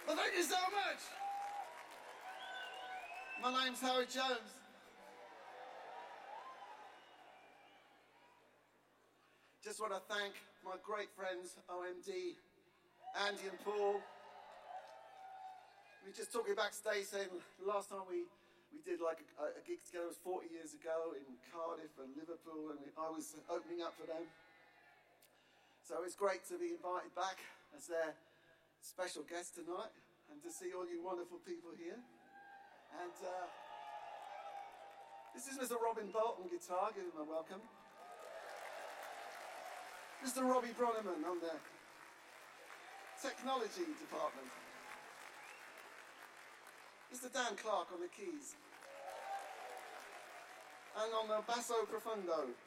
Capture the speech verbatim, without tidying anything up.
Well, thank you so much. My name's Howard Jones. Just want to thank my great friends, O M D, Andy and Paul. We were just talking backstage saying last time we, we did like a, a gig together was forty years ago in Cardiff and Liverpool, and we, I was opening up for them. So it's great to be invited back as their special guest tonight and to see all you wonderful people here. And uh, this is Mister Robin Bolt on guitar, give him a welcome. Mister Robbie Bronneman on the technology department. Mister Dan Clark on the keys. And on the basso profundo,